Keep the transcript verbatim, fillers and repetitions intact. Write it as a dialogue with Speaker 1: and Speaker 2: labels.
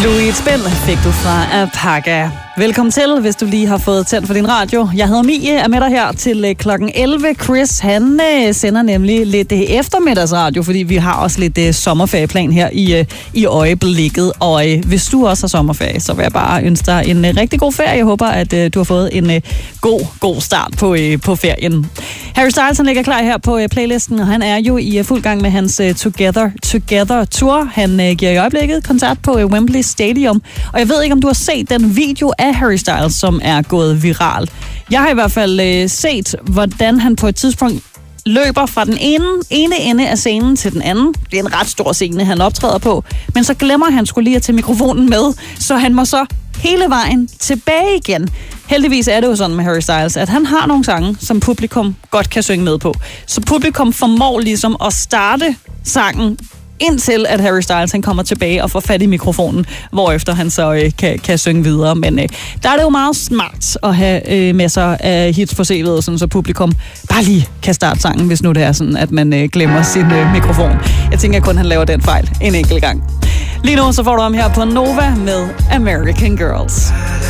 Speaker 1: Louis Spil fik du fra Apaka. Velkommen til, hvis du lige har fået tændt for din radio. Jeg hedder Mie, er med dig her til klokken elleve. Chris, han øh, sender nemlig lidt øh, eftermiddagsradio, fordi vi har også lidt øh, sommerferieplan her i, øh, i øjeblikket. Og øh, hvis du også har sommerferie, så vil jeg bare ønske dig en øh, rigtig god ferie. Jeg håber, at øh, du har fået en øh, god, god start på, øh, på ferien. Harry Styles, han ligger klar her på øh, playlisten, og han er jo i øh, fuld gang med hans øh, Together, Together Tour. Han øh, giver i øjeblikket koncert på øh, Wembley Stadium. Og jeg ved ikke, om du har set den video af Harry Styles, som er gået viral. Jeg har i hvert fald øh, set, hvordan han på et tidspunkt løber fra den ene, ene ende af scenen til den anden. Det er en ret stor scene, han optræder på. Men så glemmer han skulle lige at tage mikrofonen med, så han må så hele vejen tilbage igen. Heldigvis er det jo sådan med Harry Styles, at han har nogle sange, som publikum godt kan synge med på. Så publikum formår ligesom at starte sangen, indtil at Harry Styles han kommer tilbage og får fat i mikrofonen, hvorefter han så øh, kan, kan synge videre. Men øh, der er det jo meget smart at have øh, masser af hits på C V'et, sådan, så publikum bare lige kan starte sangen, hvis nu det er sådan, at man øh, glemmer sin øh, mikrofon. Jeg tænker kun, han laver den fejl en enkelt gang. Lige nu så får du ham her på Nova med American Girls.